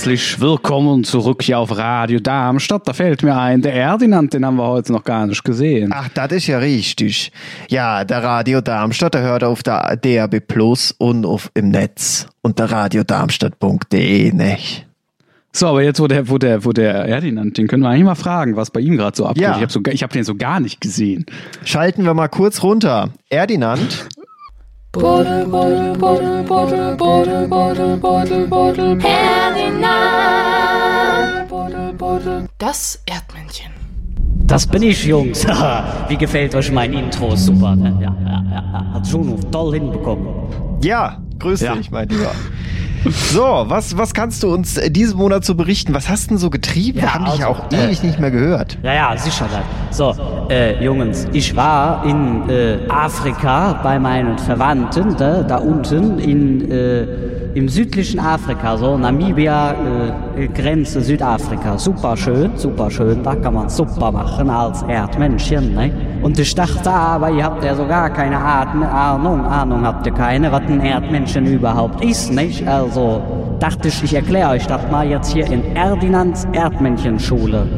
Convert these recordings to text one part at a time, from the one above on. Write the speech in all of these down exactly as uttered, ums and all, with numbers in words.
Herzlich willkommen zurück hier auf Radio Darmstadt. Da fällt mir ein, der Erdinand, den haben wir heute noch gar nicht gesehen. Ach, das ist ja richtig. Ja, der Radio Darmstadt, der hört auf der D A B Plus und auf im Netz unter radiodarmstadt punkt de, nicht? So, aber jetzt, wo der, wo der, wo der Erdinand, den können wir eigentlich mal fragen, was bei ihm gerade so abgeht. Ja. Ich habe so, ich hab den so gar nicht gesehen. Schalten wir mal kurz runter. Erdinand. Buddel, buddel, buddel, buddel, buddel, buddel, buddel, buddel, Erdinand. Buddel, buddel. Das Erdmännchen. Das bin ich, Jungs. Wie gefällt euch mein Intro? Super. Ja, ja, ja. Hat Juno toll hinbekommen. Ja, grüß Ja. dich, mein Lieber. So, was, was kannst du uns diesen Monat so berichten? Was hast du denn so getrieben? Ja, Wir haben dich ja also, auch ewig äh, nicht mehr gehört. Ja, ja, sicher. So, äh, Jungs, ich war in äh, Afrika bei meinen Verwandten, da, da unten in, äh, im südlichen Afrika, so Namibia, äh, Grenze Südafrika. Super schön, super schön. Da kann man super machen als Erdmännchen, ne? Und ich dachte, aber ihr habt ja so gar keine Ahnung, Ahnung habt ihr keine, was ein Erdmännchen überhaupt ist, nicht? Also dachte ich, ich erkläre euch das mal jetzt hier in Erdinands Erdmännchenschule.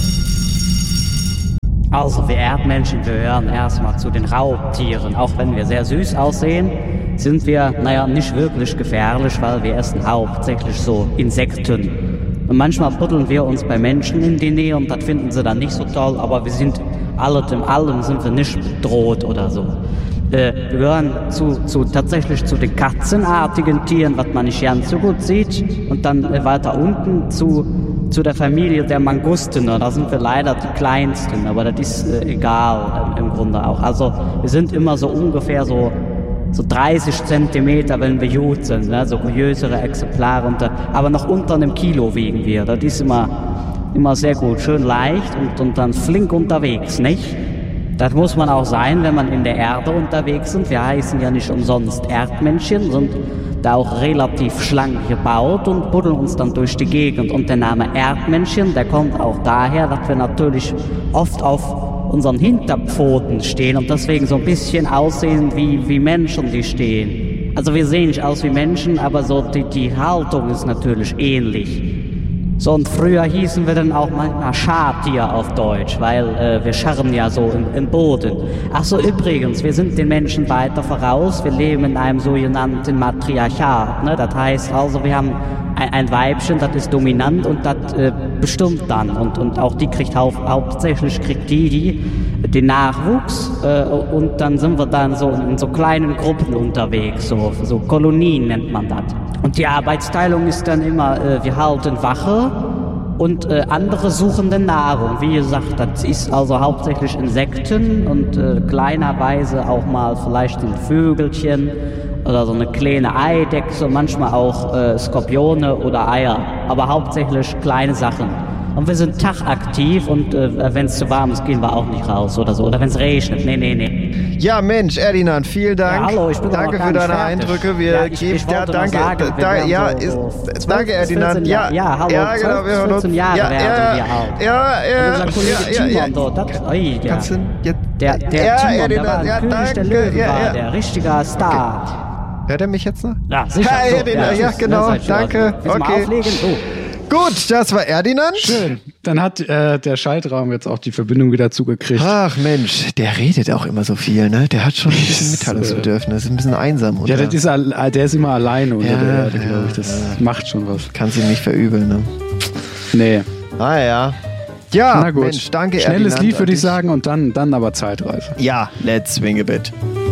Also wir Erdmännchen gehören erstmal zu den Raubtieren. Auch wenn wir sehr süß aussehen, sind wir, naja, nicht wirklich gefährlich, weil wir essen hauptsächlich so Insekten. Und manchmal buddeln wir uns bei Menschen in die Nähe und das finden sie dann nicht so toll, aber wir sind alles in allem sind wir nicht bedroht oder so. Äh, wir gehören zu, zu, tatsächlich zu den katzenartigen Tieren, was man nicht ganz so gut sieht. Und dann äh, weiter unten zu, zu der Familie der Mangusten. Da sind wir leider die kleinsten, aber das ist äh, egal äh, im Grunde auch. Also wir sind immer so ungefähr so so dreißig Zentimeter, wenn wir gut sind, ne? So größere Exemplare, unter, aber noch unter einem Kilo wiegen wir. Das ist immer, immer sehr gut, schön leicht und, und dann flink unterwegs, nicht? Das muss man auch sein, wenn man in der Erde unterwegs sind. Wir heißen ja nicht umsonst Erdmännchen, sind da auch relativ schlank gebaut und buddeln uns dann durch die Gegend. Und der Name Erdmännchen, der kommt auch daher, dass wir natürlich oft auf unseren Hinterpfoten stehen und deswegen so ein bisschen aussehen wie, wie Menschen, die stehen. Also wir sehen nicht aus wie Menschen, aber so die, die Haltung ist natürlich ähnlich. So, und früher hießen wir dann auch manchmal Schartier auf Deutsch, weil äh, wir scharren ja so im, im Boden. Ach so, übrigens, wir sind den Menschen weiter voraus, wir leben in einem sogenannten Matriarchat, ne? Das heißt also, wir haben ein, ein Weibchen, das ist dominant und das äh, bestimmt dann und, und auch die kriegt hau hauptsächlich kriegt die, die den Nachwuchs äh, und dann sind wir dann so in so kleinen Gruppen unterwegs, so, so Kolonien nennt man das. Und die Arbeitsteilung ist dann immer, äh, wir halten Wache und äh, andere suchen dann Nahrung. Wie gesagt, das ist also hauptsächlich Insekten und äh, kleinerweise auch mal vielleicht ein Vögelchen oder so eine kleine Eidechse und manchmal auch äh, Skorpione oder Eier, aber hauptsächlich kleine Sachen. Und wir sind tagaktiv und äh, wenn es zu warm ist, gehen wir auch nicht raus oder so. Oder wenn es regnet. Nee, nee, nee. Ja, Mensch, Erdinand, vielen Dank. Ja, hallo, ich bin danke für deine Eindrücke. Wir ja, ich, geben, ich ja, danke. Sagen, da, ja, so, ist, so danke, Erdinand. Ja, ja, hallo, ja, genau, wir hören uns. vierzehn Jahre ja, werden ja, wir alt. ja, ja, und unser Kollege ja, ja, Timon dort, das, oi, der, Kannst du jetzt, der, der ja, Timon, Erdinand, der war ja, König danke, der Löwen, ja, war ja. der richtiger Star. Hört er mich jetzt noch? Ja, sicher. Ja, so, Erdinand, ja, tschüss, genau, ne, danke, Willst du mal okay. auflegen? So. Gut, das war Erdinand. Schön. Dann hat äh, der Schaltraum jetzt auch die Verbindung wieder zugekriegt. Ach Mensch, der redet auch immer so viel, ne? Der hat schon ein bisschen Mitteilungsbedürfnis, ist ein bisschen einsam. Oder? Ja, das ist, al- der ist immer alleine unter Ja, der Erde, ja, glaube ich. Das ja. macht schon was. Kannst ihm nicht verübeln, ne? Nee. Ah ja. Ja, Na gut. Mensch, danke Schnelles Erdinand, Lied, würde an ich dich. sagen, und dann, dann aber Zeitreise. Ja, let's swing a bit.